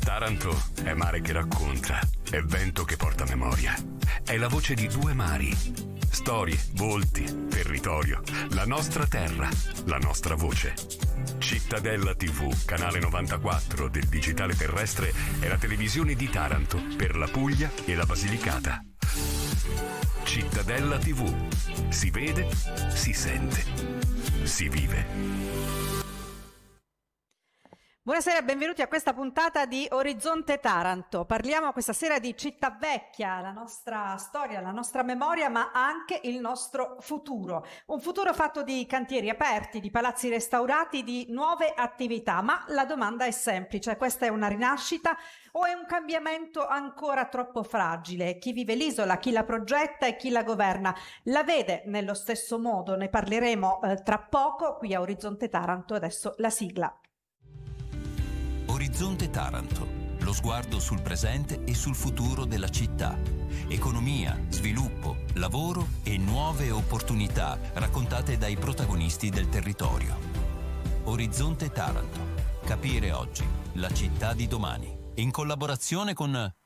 Taranto è mare che racconta, è vento che porta memoria, è la voce di due mari. Storie, volti, territorio, la nostra terra, la nostra voce. Cittadella TV, canale 94 del digitale terrestre, è la televisione di Taranto per la Puglia e la Basilicata. Cittadella TV. Si vede, si sente, si vive. Buonasera e benvenuti a questa puntata di Orizzonte Taranto. Parliamo questa sera di Città Vecchia, la nostra storia, la nostra memoria, ma anche il nostro futuro. Un futuro fatto di cantieri aperti, di palazzi restaurati, di nuove attività. Ma la domanda è semplice: questa è una rinascita o è un cambiamento ancora troppo fragile? Chi vive l'isola, chi la progetta e chi la governa la vede nello stesso modo? Ne parleremo tra poco qui a Orizzonte Taranto. Adesso la sigla. Orizzonte Taranto, lo sguardo sul presente e sul futuro della città. Economia, sviluppo, lavoro e nuove opportunità raccontate dai protagonisti del territorio. Orizzonte Taranto, capire oggi la città di domani. In collaborazione con